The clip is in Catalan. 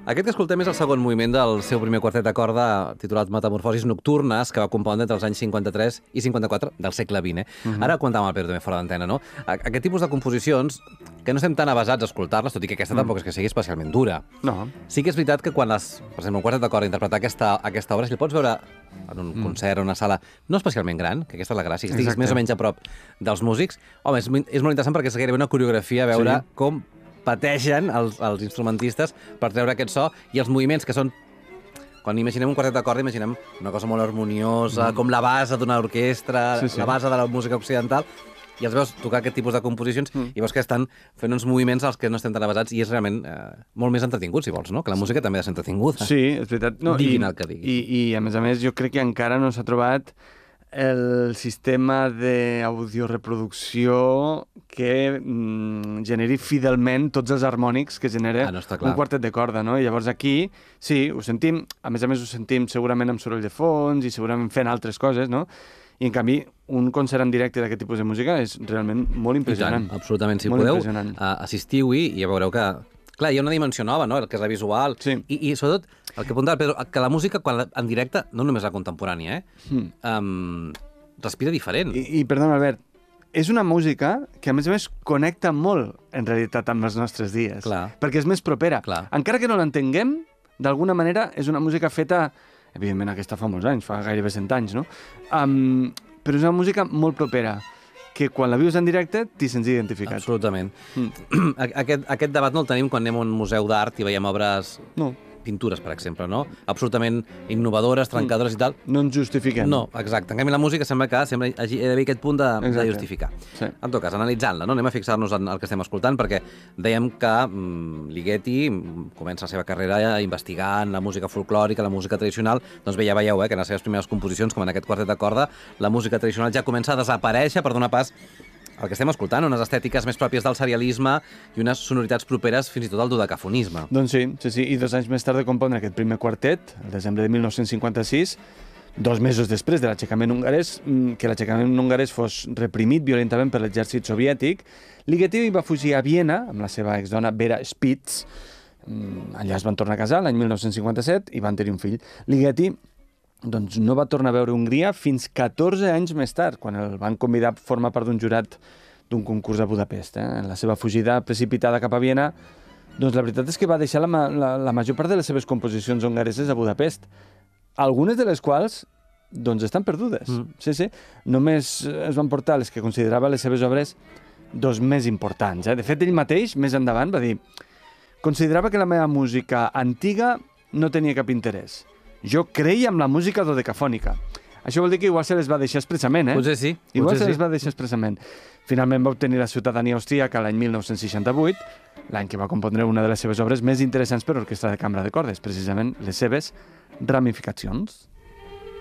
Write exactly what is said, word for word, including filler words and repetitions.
Aquest que escoltem és el segon moviment del seu primer quartet de corda titulat Metamorfosis Nocturnes, que va compondre entre els anys cinquanta-tres i cinquanta-quatre del segle vint. Eh? Uh -huh. Ara comentàvem el Pedro també fora d'antena, no? Aquest tipus de composicions, que no estem tan avasats a escoltar-les, tot i que aquesta mm. tampoc és que sigui especialment dura. No. Sí que és veritat que quan, les, per exemple, un quartet de corda interpretar aquesta, aquesta obra, si el pots veure en un mm. concert o una sala no especialment gran, que aquesta és la gràcia, que estiguis Exacte. més o menys a prop dels músics, home, és, és molt interessant perquè és gairebé una coreografia veure sí. com pateixen els, els instrumentistes per treure aquest so, i els moviments que són... Quan imaginem un quartet de corda, imaginem una cosa molt harmoniosa, mm. com la base d'una orquestra, sí, sí. la base de la música occidental, i els veus tocar aquest tipus de composicions mm. i veus que estan fent uns moviments als que no estem tan avasats, i és realment eh, molt més entretingut, si vols, no? Que la música també ha de ser entretinguda. Sí, és veritat. No, diguin i, el que diguin. I, I, a més a més, jo crec que encara no s'ha trobat el sistema d'audioreproducció que mm, generi fidelment tots els harmònics que genera ah, no un quartet de corda, no? I llavors aquí, sí, ho sentim, a més a més ho sentim segurament amb soroll de fons i segurament fent altres coses, no? I en canvi, un concert en directe d'aquest tipus de música és realment molt impressionant. Tant, absolutament. Si molt podeu, assistiu-hi i ja veureu que... Clar, hi ha una dimensió nova, no?, el que és la visual. Sí. I, I, sobretot, el que apuntava Pedro, que la música, quan la, en directe, no només la contemporània, eh? Mm. Um, respira diferent. I, I, perdona, Albert, és una música que, a més a més, connecta molt, en realitat, amb els nostres dies. Clar. Perquè és més propera. Clar. Encara que no l'entenguem, d'alguna manera, és una música feta... Evidentment, aquesta fa molts anys, fa gairebé cent anys, no? Um, però és una música molt propera, que quan la vius en directe t'hi sents identificat. Absolutament. Mm. Aquest, aquest debat no el tenim quan anem a un museu d'art i veiem obres... No. Pintures, per exemple, no? Absolutament innovadores, trencadores mm. i tal. No ens justifiquem. No, exacte. En canvi, la música sembla que sempre hi hagi d'haver aquest punt de, de justificar. Sí. En tot cas, analitzant-la, no? Anem a fixar-nos en el que estem escoltant, perquè dèiem que mm, Ligeti comença la seva carrera investigant la música folclòrica, la música tradicional. Doncs bé, ja veieu eh, que en les seves primeres composicions, com en aquest quartet de corda, la música tradicional ja comença a desaparèixer per donar pas el que estem escoltant, unes estètiques més pròpies del serialisme i unes sonoritats properes fins i tot al dodecafonisme. Doncs sí, sí, sí. I dos anys més tard de compondre aquest primer quartet, el desembre de mil nou-cents cinquanta-sis, dos mesos després de l'aixecament hongarès, que l'aixecament hongarès fos reprimit violentament per l'exèrcit soviètic, Ligeti va fugir a Viena amb la seva exdona Vera Spitz. Allà es van tornar a casar l'any mil nou-cents cinquanta-set i van tenir un fill. Ligeti doncs no va tornar a veure Hongria fins catorze anys més tard, quan el van convidar a formar part d'un jurat d'un concurs a Budapest. Eh? En la seva fugida precipitada cap a Viena, doncs la veritat és que va deixar la, la, la major part de les seves composicions hongareses a Budapest, algunes de les quals doncs estan perdudes. Mm. Sí, sí. Només es van portar les que considerava les seves obres dos més importants. Eh? De fet, ell mateix, més endavant, va dir: considerava que la meva música antiga no tenia cap interès. Jo creia en la música dodecafònica. Això vol dir que igual se les va deixar expressament, eh? Potser sí. Igual potser se les sí. va deixar expressament. Finalment va obtenir la ciutadania austríaca l'any mil nou-cents seixanta-vuit, l'any que va compondre una de les seves obres més interessants per a orquestra de cambra de cordes, precisament les seves ramificacions.